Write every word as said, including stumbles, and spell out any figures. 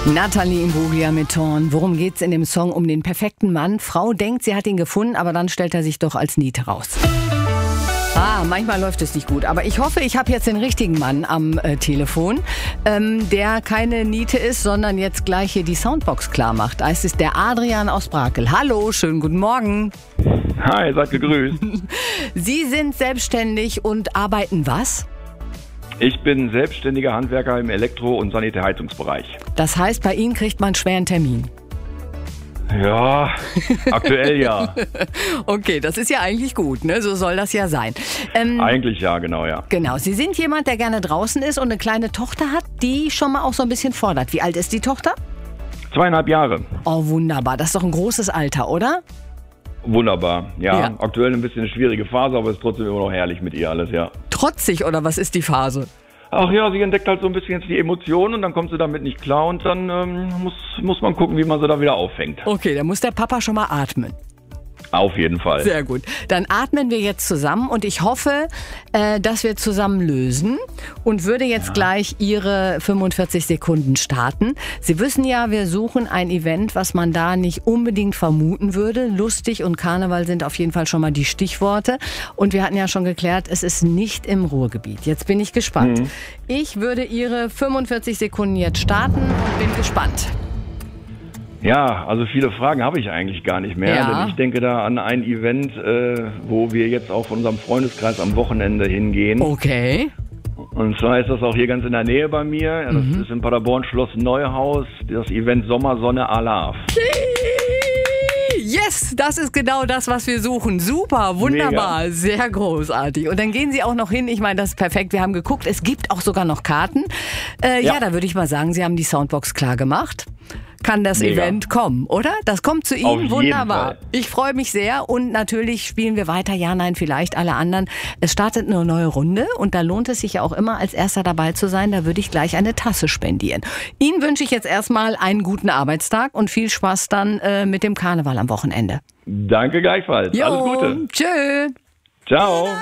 Nathalie Imbruglia mit Thorn. Worum geht's in dem Song? Um den perfekten Mann. Frau denkt, sie hat ihn gefunden, aber dann stellt er sich doch als Niete raus. Ah, manchmal läuft es nicht gut. Aber ich hoffe, ich habe jetzt den richtigen Mann am äh, Telefon, ähm, der keine Niete ist, sondern jetzt gleich hier die Soundbox klar macht. Es ist der Adrian aus Brakel. Hallo, schönen guten Morgen. Hi, seid gegrüßt. Sie sind selbstständig und arbeiten was? Ich bin selbstständiger Handwerker im Elektro- und Sanitärheizungsbereich. Das heißt, bei Ihnen kriegt man schwer einen Termin. Ja, aktuell ja. Okay, das ist ja eigentlich gut, ne? So soll das ja sein. Ähm, Eigentlich ja, genau, ja. Genau, Sie sind jemand, der gerne draußen ist und eine kleine Tochter hat, die schon mal auch so ein bisschen fordert. Wie alt ist die Tochter? Zweieinhalb Jahre. Oh, wunderbar. Das ist doch ein großes Alter, oder? Wunderbar. Ja, Ja. aktuell ein bisschen eine schwierige Phase, aber es ist trotzdem immer noch herrlich mit ihr alles, ja. Trotzig, oder was ist die Phase? Ach ja, sie entdeckt halt so ein bisschen jetzt die Emotionen und dann kommt sie damit nicht klar und dann ähm, muss, muss man gucken, wie man sie da wieder auffängt. Okay, dann muss der Papa schon mal atmen. Auf jeden Fall. Sehr gut. Dann atmen wir jetzt zusammen und ich hoffe, äh, dass wir zusammen lösen und würde jetzt ja. gleich Ihre fünfundvierzig Sekunden starten. Sie wissen ja, wir suchen ein Event, was man da nicht unbedingt vermuten würde. Lustig und Karneval sind auf jeden Fall schon mal die Stichworte. Und wir hatten ja schon geklärt, es ist nicht im Ruhrgebiet. Jetzt bin ich gespannt. Mhm. Ich würde Ihre fünfundvierzig Sekunden jetzt starten und bin gespannt. Ja, also viele Fragen habe ich eigentlich gar nicht mehr, Ja. denn ich denke da an ein Event, äh, wo wir jetzt auch von unserem Freundeskreis am Wochenende hingehen. Okay. Und zwar ist das auch hier ganz in der Nähe bei mir. Ja, das Mhm. ist in Paderborn Schloss Neuhaus, das Event Sommersonne Alarv. Yes, das ist genau das, was wir suchen. Super, wunderbar, Mega. sehr großartig. Und dann gehen Sie auch noch hin. Ich meine, das ist perfekt. Wir haben geguckt, es gibt auch sogar noch Karten. Äh, ja. ja, da würde ich mal sagen, Sie haben die Soundbox klar gemacht. Kann das Mega. Event kommen, oder? Das kommt zu Ihnen, Auf jeden wunderbar. Fall. Ich freue mich sehr und natürlich spielen wir weiter, ja, nein, vielleicht alle anderen. Es startet eine neue Runde und da lohnt es sich ja auch immer, als Erster dabei zu sein. Da würde ich gleich eine Tasse spendieren. Ihnen wünsche ich jetzt erstmal einen guten Arbeitstag und viel Spaß dann äh, mit dem Karneval am Wochenende. Danke gleichfalls. Jo, Alles Gute. tschö. Ciao.